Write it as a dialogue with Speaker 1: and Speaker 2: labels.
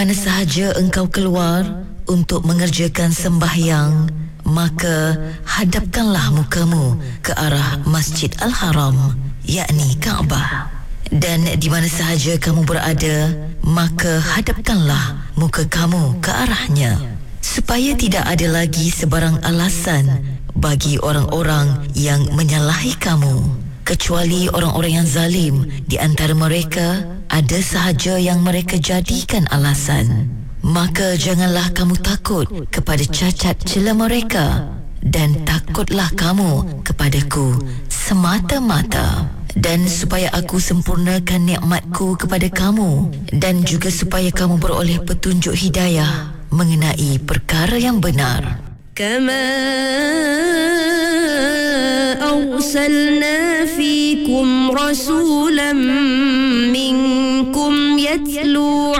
Speaker 1: Mana sahaja engkau keluar untuk mengerjakan sembahyang, maka hadapkanlah mukamu ke arah Masjid Al-Haram, yakni Kaabah. Dan di mana sahaja kamu berada, maka hadapkanlah muka kamu ke arahnya, supaya tidak ada lagi sebarang alasan bagi orang-orang yang menyalahi kamu, kecuali orang-orang yang zalim. Di antara mereka ada sahaja yang mereka jadikan alasan. Maka janganlah kamu takut kepada cacat cela mereka, dan takutlah kamu kepadaku semata-mata. Dan supaya aku sempurnakan nikmatku kepada kamu, dan juga supaya kamu beroleh petunjuk hidayah mengenai perkara yang benar.
Speaker 2: Kama أرسلنا فيكم رسولا منكم يتلو